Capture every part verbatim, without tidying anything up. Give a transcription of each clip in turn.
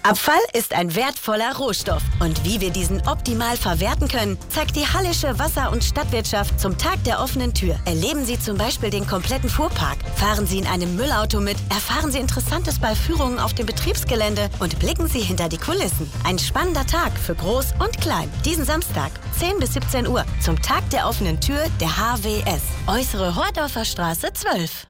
Abfall ist ein wertvoller Rohstoff. Und wie wir diesen optimal verwerten können, zeigt die Hallische Wasser- und Stadtwirtschaft zum Tag der offenen Tür. Erleben Sie zum Beispiel den kompletten Fuhrpark. Fahren Sie in einem Müllauto mit, erfahren Sie Interessantes bei Führungen auf dem Betriebsgelände und blicken Sie hinter die Kulissen. Ein spannender Tag für Groß und Klein. Diesen Samstag, zehn bis siebzehn Uhr, zum Tag der offenen Tür der H W S. Äußere Hordorfer Straße zwölf.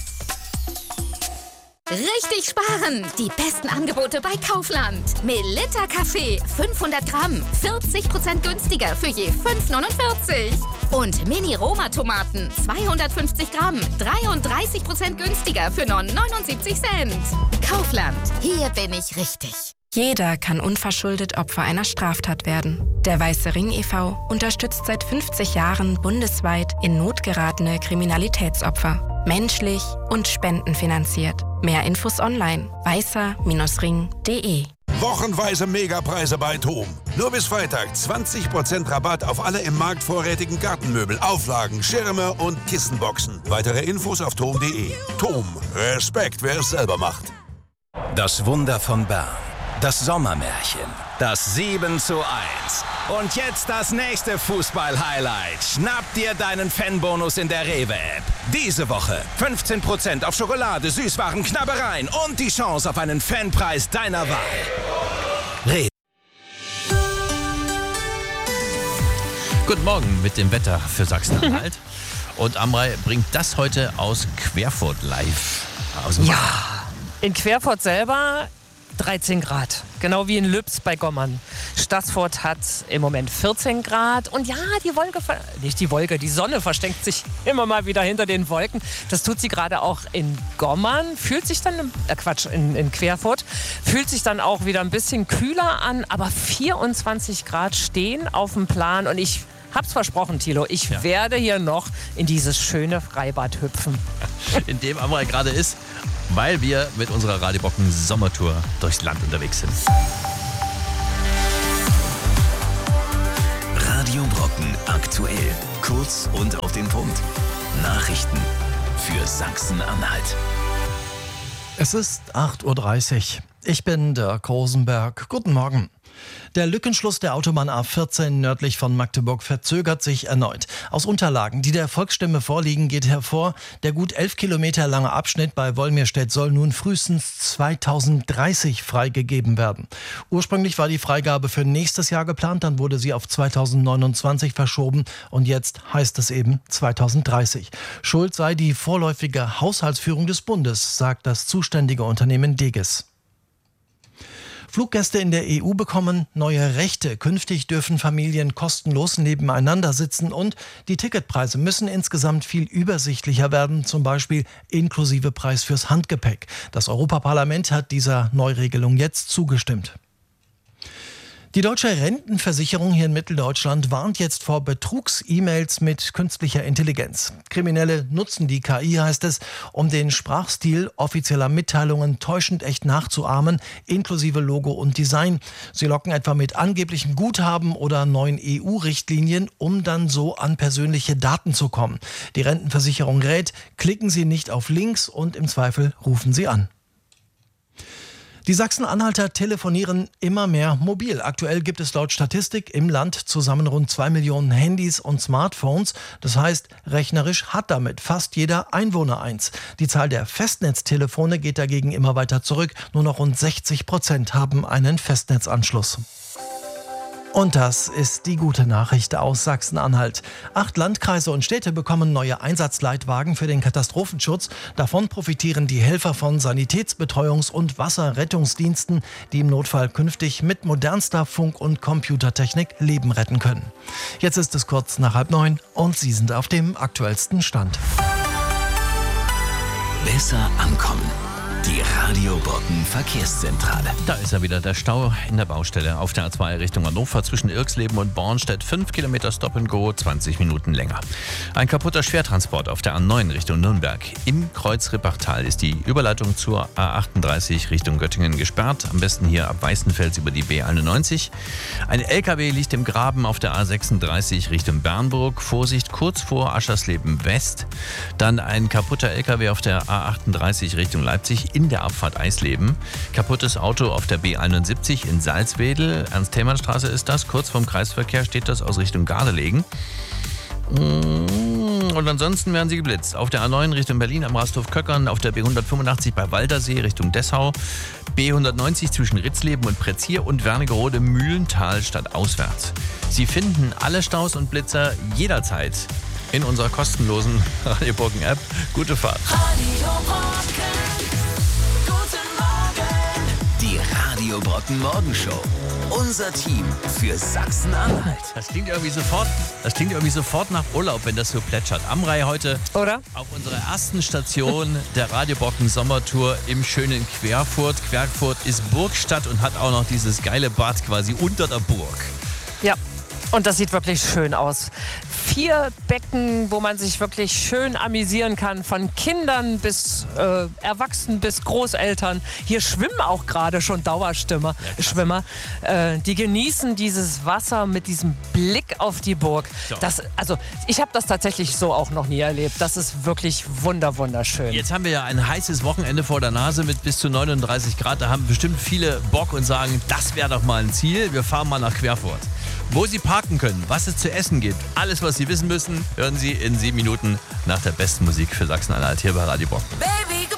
Richtig sparen! Die besten Angebote bei Kaufland. Melitta Kaffee, fünfhundert Gramm, vierzig Prozent günstiger für je fünf neunundvierzig. Und Mini-Roma-Tomaten, zweihundertfünfzig Gramm, dreiunddreißig Prozent günstiger für nur neunundsiebzig Cent. Kaufland, hier bin ich richtig. Jeder kann unverschuldet Opfer einer Straftat werden. Der Weiße Ring e V unterstützt seit fünfzig Jahren bundesweit in Not geratene Kriminalitätsopfer. Menschlich und spendenfinanziert. Mehr Infos online. weißer Ring punkt de. Wochenweise Megapreise bei TOM. Nur bis Freitag zwanzig Prozent Rabatt auf alle im Markt vorrätigen Gartenmöbel, Auflagen, Schirme und Kissenboxen. Weitere Infos auf tom punkt de. TOM. Respekt, wer es selber macht. Das Wunder von Bern. Das Sommermärchen. Das sieben zu eins. Und jetzt das nächste Fußball-Highlight. Schnapp dir deinen Fanbonus in der Rewe-App. Diese Woche fünfzehn Prozent auf Schokolade, Süßwaren, Knabbereien und die Chance auf einen Fanpreis deiner Wahl. Rewe. Guten Morgen mit dem Wetter für Sachsen-Anhalt. Und Amrei bringt das heute aus Querfurt live. Aus dem ja, in Querfurt selber dreizehn Grad, genau wie in Lübs bei Gommern. Stassfurt hat im Moment vierzehn Grad und ja, die Wolke, nicht die Wolke, die Sonne versteckt sich immer mal wieder hinter den Wolken. Das tut sie gerade auch in Gommern, fühlt sich dann, äh Quatsch, in, in Querfurt, fühlt sich dann auch wieder ein bisschen kühler an, aber vierundzwanzig Grad stehen auf dem Plan und ich hab's versprochen, Thilo, ich ja. werde hier noch in dieses schöne Freibad hüpfen. In dem Amrei gerade ist, weil wir mit unserer Radio Brocken Sommertour durchs Land unterwegs sind. Radio Brocken aktuell. Kurz und auf den Punkt. Nachrichten für Sachsen-Anhalt. Es ist acht Uhr dreißig. Ich bin Dirk Rosenberg. Guten Morgen. Der Lückenschluss der Autobahn A vierzehn nördlich von Magdeburg verzögert sich erneut. Aus Unterlagen, die der Volksstimme vorliegen, geht hervor, der gut elf Kilometer lange Abschnitt bei Wolmirstedt soll nun frühestens zweitausenddreißig freigegeben werden. Ursprünglich war die Freigabe für nächstes Jahr geplant, dann wurde sie auf zweitausendneunundzwanzig verschoben und jetzt heißt es eben zweitausenddreißig. Schuld sei die vorläufige Haushaltsführung des Bundes, sagt das zuständige Unternehmen Deges. Fluggäste in der E U bekommen neue Rechte. Künftig dürfen Familien kostenlos nebeneinander sitzen und die Ticketpreise müssen insgesamt viel übersichtlicher werden, zum Beispiel inklusive Preis fürs Handgepäck. Das Europaparlament hat dieser Neuregelung jetzt zugestimmt. Die Deutsche Rentenversicherung hier in Mitteldeutschland warnt jetzt vor Betrugs-E-Mails mit künstlicher Intelligenz. Kriminelle nutzen die K I, heißt es, um den Sprachstil offizieller Mitteilungen täuschend echt nachzuahmen, inklusive Logo und Design. Sie locken etwa mit angeblichem Guthaben oder neuen E U-Richtlinien, um dann so an persönliche Daten zu kommen. Die Rentenversicherung rät, klicken Sie nicht auf Links und im Zweifel rufen Sie an. Die Sachsen-Anhalter telefonieren immer mehr mobil. Aktuell gibt es laut Statistik im Land zusammen rund zwei Millionen Handys und Smartphones. Das heißt, rechnerisch hat damit fast jeder Einwohner eins. Die Zahl der Festnetztelefone geht dagegen immer weiter zurück. Nur noch rund sechzig Prozent haben einen Festnetzanschluss. Und das ist die gute Nachricht aus Sachsen-Anhalt. Acht Landkreise und Städte bekommen neue Einsatzleitwagen für den Katastrophenschutz. Davon profitieren die Helfer von Sanitätsbetreuungs- und Wasserrettungsdiensten, die im Notfall künftig mit modernster Funk- und Computertechnik Leben retten können. Jetzt ist es kurz nach halb neun und Sie sind auf dem aktuellsten Stand. Besser ankommen. Die Radio Brocken Verkehrszentrale. Da ist er wieder, der Stau in der Baustelle auf der A zwei Richtung Hannover zwischen Irxleben und Bornstedt. fünf Kilometer Stop and Go, zwanzig Minuten länger. Ein kaputter Schwertransport auf der A neun Richtung Nürnberg. Im Kreuz Rippachtal ist die Überleitung zur A achtunddreißig Richtung Göttingen gesperrt. Am besten hier ab Weißenfels über die B einundneunzig. Ein L K W liegt im Graben auf der A sechsunddreißig Richtung Bernburg. Vorsicht, kurz vor Aschersleben West. Dann ein kaputter L K W auf der A achtunddreißig Richtung Leipzig. in der Abfahrt Eisleben. Kaputtes Auto auf der B einundsiebzig in Salzwedel. Ernst-Thälmann-Straße ist das. Kurz vorm Kreisverkehr steht das aus Richtung Gardelegen. Und ansonsten werden sie geblitzt. Auf der A neun Richtung Berlin am Rasthof-Köckern, auf der B hundertfünfundachtzig bei Waldersee Richtung Dessau, B hundertneunzig zwischen Ritzleben und Pretzier und Wernigerode-Mühlental stadtauswärts. Sie finden alle Staus und Blitzer jederzeit in unserer kostenlosen Radio Brocken App. Gute Fahrt. Radio Brocken, guten Morgen. Die Radio Brocken Morgenshow. Unser Team für Sachsen-Anhalt. Das klingt irgendwie sofort, das klingt irgendwie sofort nach Urlaub, wenn das so plätschert. Amrei heute Oder? auf unserer ersten Station der Radio Brocken Sommertour im schönen Querfurt. Querfurt ist Burgstadt und hat auch noch dieses geile Bad quasi unter der Burg. Ja, und das sieht wirklich schön aus. Vier Becken, wo man sich wirklich schön amüsieren kann, von Kindern bis äh, Erwachsenen bis Großeltern. Hier schwimmen auch gerade schon Dauerschwimmer. Ja, Schwimmer. Äh, die genießen dieses Wasser mit diesem Blick auf die Burg. So. Das, also ich habe das tatsächlich so auch noch nie erlebt. Das ist wirklich wunder, wunderschön. Jetzt haben wir ja ein heißes Wochenende vor der Nase mit bis zu neununddreißig Grad. Da haben bestimmt viele Bock und sagen, das wäre doch mal ein Ziel. Wir fahren mal nach Querfurt. Wo Sie parken können, was es zu essen gibt, alles, was Sie wissen müssen, hören Sie in sieben Minuten nach der besten Musik für Sachsen-Anhalt hier bei Radio Brocken. Baby,